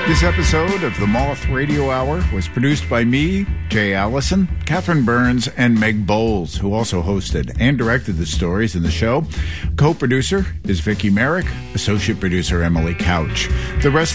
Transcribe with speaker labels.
Speaker 1: This episode of the Moth Radio Hour was produced by me, Jay Allison, Catherine Burns, and Meg Bowles, who also hosted and directed the stories in the show. Co-producer is Vicki Merrick, associate producer Emily Couch. The rest